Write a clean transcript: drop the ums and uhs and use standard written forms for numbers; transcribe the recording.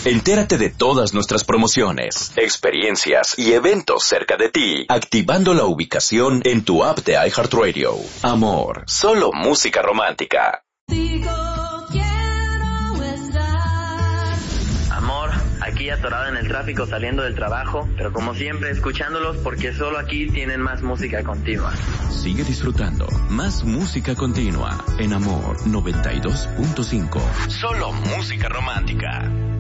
Entérate de todas nuestras promociones, experiencias y eventos cerca de ti, activando la ubicación en tu app de iHeartRadio. Amor, solo música romántica. Amor, aquí atorado en el tráfico saliendo del trabajo, pero como siempre escuchándolos porque solo aquí tienen más música continua. Sigue disfrutando más música continua en Amor 92.5. Solo música romántica.